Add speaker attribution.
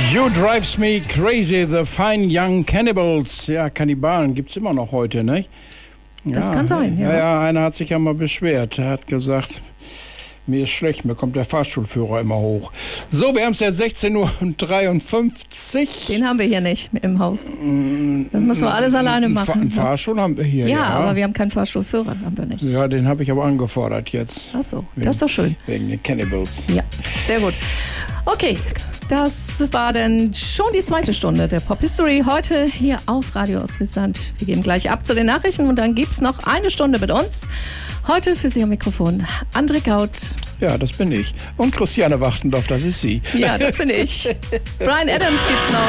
Speaker 1: You Drives Me Crazy, The Fine Young Cannibals. Ja, Kannibalen gibt's immer noch heute, ne?
Speaker 2: Das kann sein, ja.
Speaker 1: Ja, einer hat sich ja mal beschwert. Er hat gesagt, mir ist schlecht, mir kommt der Fahrstuhlführer immer hoch. So, wir haben es jetzt 16:53 Uhr.
Speaker 2: Den haben wir hier nicht im Haus. Das müssen wir alles alleine machen.
Speaker 1: Einen Fahrstuhl haben wir hier, ja.
Speaker 2: Ja, aber wir haben keinen Fahrstuhlführer, haben wir nicht.
Speaker 1: Ja, den habe ich aber angefordert jetzt.
Speaker 2: Ach so, das ist doch schön.
Speaker 1: Wegen den Cannibals.
Speaker 2: Ja, sehr gut. Okay, das war dann schon die zweite Stunde der Pop History heute hier auf Radio Ostfriesland. Wir gehen gleich ab zu den Nachrichten und dann gibt es noch eine Stunde mit uns. Heute für Sie am Mikrofon André Gaut.
Speaker 1: Ja, das bin ich. Und Christiane Wachtendorf, das ist sie.
Speaker 2: Ja, das bin ich. Bryan Adams gibt's noch.